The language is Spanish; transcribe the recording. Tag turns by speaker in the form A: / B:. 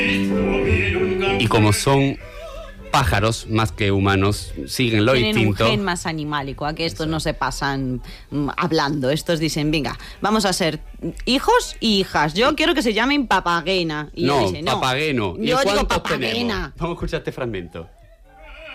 A: Y como son pájaros más que humanos, siguen lo
B: Tienen
A: instinto.
B: un gen más animálico, a que estos no se pasan hablando. Estos dicen, venga, vamos a ser hijos y hijas. Yo quiero que se llamen Papagena. Y
A: No,
B: ella dice,
A: Papageno. ¿Y
B: yo digo
A: cuántos
B: Papagena.
A: tenemos? Vamos a escuchar este fragmento.